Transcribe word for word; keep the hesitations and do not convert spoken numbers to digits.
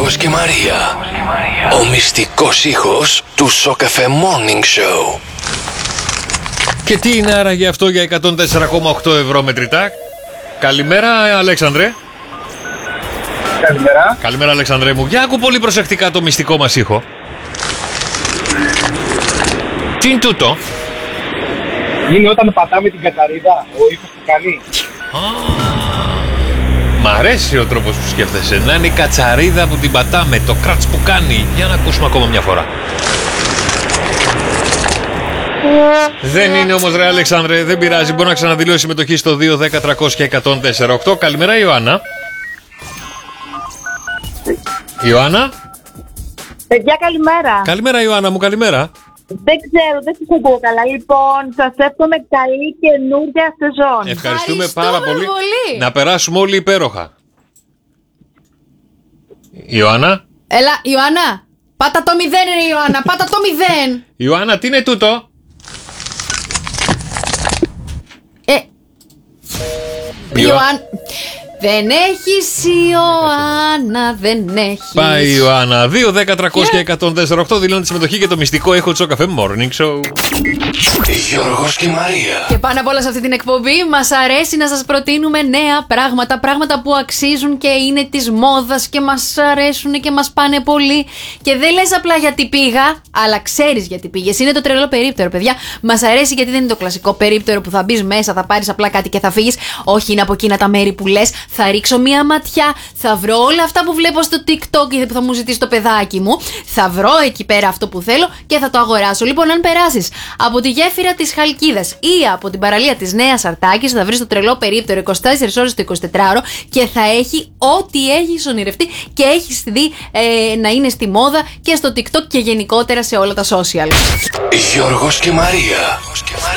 Γιώργος και Μαρία. Ο μυστικός ήχος του Σοκαφέ Morning Show. Και τι είναι άραγε αυτό για εκατόν τέσσερα κόμμα οκτώ ευρώ μετρητά? Καλημέρα, Αλέξανδρε. Καλημέρα. Καλημέρα, Αλέξανδρε μου. Για άκου πολύ προσεκτικά το μυστικό μας ήχο. Τι είναι τούτο? Είναι όταν πατάμε την κατσαρίδα, ο ήχος που κάνει. Μ' αρέσει ο τρόπος που σκέφτεσαι. Να είναι η κατσαρίδα που την πατάμε, το κράτς που κάνει. Για να ακούσουμε ακόμα μια φορά. Δεν είναι όμως, ρε Αλέξανδρε, δεν πειράζει. Μπορεί να ξαναδηλώσει συμμετοχή στο δύο δέκα τριακόσια εκατόν τέσσερα οκτώ. Καλημέρα, Ιωάννα. Ιωάννα. Παιδιά, καλημέρα. Καλημέρα, Ιωάννα μου, καλημέρα. Δεν ξέρω, δεν σας ακούω καλά. Λοιπόν, σας εύχομαι καλή καινούργια σεζόν. Ευχαριστούμε, Ευχαριστούμε πάρα πολύ. πολύ. Να περάσουμε όλοι υπέροχα. Ιωάννα. Έλα, Ιωάννα. Πάτα το μηδέν, ρε Ιωάννα. Πάτα το μηδέν. Ιωάννα, τι είναι τούτο? Ε, Ιω- Ιωάννα. Δεν έχεις, Ιωάννα, δεν έχεις. Πάει η Ιωάννα. δύο δέκα τριακόσια εκατόν τέσσερα οκτώ δηλώνει τη συμμετοχή και το μυστικό ήχο του Σοκαφέ Morning Show. Γιώργος και Μαρία. Και πάνω απ' όλα σε αυτή την εκπομπή μας αρέσει να σας προτείνουμε νέα πράγματα. Πράγματα που αξίζουν και είναι της μόδας και μας αρέσουν και μας πάνε πολύ. Και δεν λες απλά γιατί πήγα, αλλά ξέρεις γιατί πήγες. Είναι το τρελό περίπτερο, παιδιά. Μας αρέσει γιατί δεν είναι το κλασικό περίπτερο που θα μπεις μέσα, θα πάρεις απλά κάτι και θα φύγεις. Όχι, είναι από εκείνα τα μέρη που λες, θα ρίξω μία ματιά, θα βρω όλα αυτά που βλέπω στο TikTok που θα μου ζητήσει το παιδάκι μου. Θα βρω εκεί πέρα αυτό που θέλω και θα το αγοράσω. Λοιπόν, αν περάσεις από τη γέφυρα της Χαλκίδας ή από την παραλία της Νέας Αρτάκης, θα βρεις το τρελό περίπτερο είκοσι τέσσερις ώρες το εικοσιτετράωρο και θα έχει ό,τι έχεις ονειρευτεί και έχεις δει ε, να είναι στη μόδα και στο TikTok και γενικότερα σε όλα τα social. Γιώργος και Μαρία.